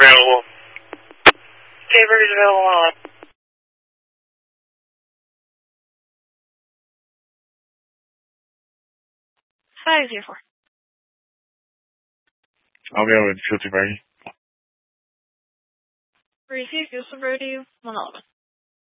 Available. Saber is available on. Hi, 04. I'll go with 50 Brady. Receive Joseph Brody, 111.